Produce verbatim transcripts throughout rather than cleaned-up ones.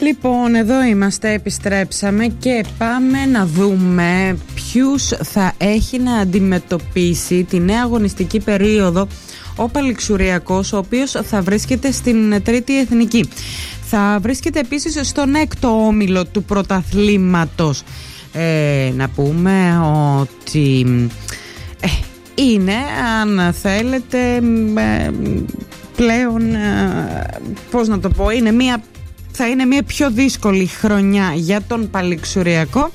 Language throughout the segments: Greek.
Λοιπόν, εδώ είμαστε, επιστρέψαμε και πάμε να δούμε ποιους θα έχει να αντιμετωπίσει τη νέα αγωνιστική περίοδο ο Παλιξουριακός, ο οποίος θα βρίσκεται στην τρίτη εθνική. Θα βρίσκεται επίσης στον έκτο όμιλο του πρωταθλήματος. Ε, να πούμε ότι ε, είναι, αν θέλετε, ε, πλέον, ε, πώς να το πω, είναι μια, θα είναι μια πιο δύσκολη χρονιά για τον Παλιξουριακό.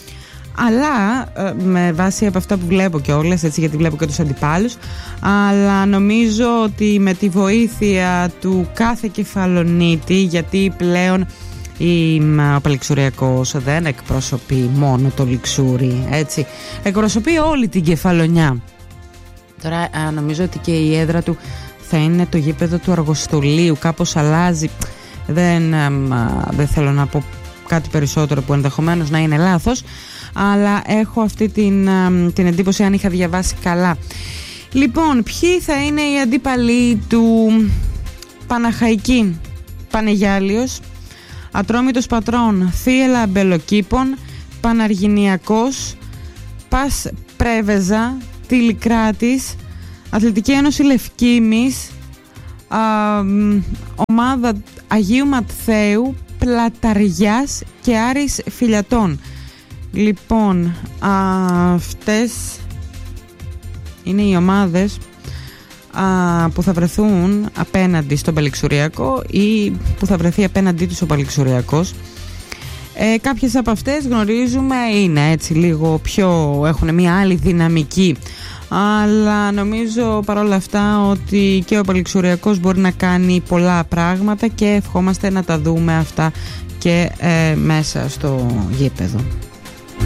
Αλλά με βάση από αυτά που βλέπω και όλες, έτσι, γιατί βλέπω και τους αντιπάλους, αλλά νομίζω ότι με τη βοήθεια του κάθε κεφαλονίτη, γιατί πλέον η, ο Παλιξουριακός δεν εκπροσωπεί μόνο το Λιξούρι, έτσι, εκπροσωπεί όλη την Κεφαλονιά. Τώρα νομίζω ότι και η έδρα του θα είναι το γήπεδο του Αργοστολίου, κάπως αλλάζει, δεν, δεν θέλω να πω κάτι περισσότερο που ενδεχομένως να είναι λάθος, αλλά έχω αυτή την, την εντύπωση, αν είχα διαβάσει καλά. Λοιπόν, ποιοι θα είναι οι αντίπαλοι του Παναχαϊκή? Πανεγιάλιος, Ατρόμητος Πατρών, Θίελα Μπελοκήπων, Παναργινιακός, Πας Πρέβεζα, Τηλικράτης, Αθλητική Ένωση Λευκήμης, α, ομάδα Αγίου Ματθαίου, Πλαταριάς και Άρης Φιλιατών. Λοιπόν, α, αυτές είναι οι ομάδες α, που θα βρεθούν απέναντι στον Παλιξουριακό ή που θα βρεθεί απέναντί τους ο Παλιξουριακός. Ε, κάποιες από αυτές γνωρίζουμε, είναι έτσι λίγο πιο, έχουν μια άλλη δυναμική, αλλά νομίζω παρόλα αυτά ότι και ο Παλιξουριακός μπορεί να κάνει πολλά πράγματα και ευχόμαστε να τα δούμε αυτά και ε, μέσα στο γήπεδο.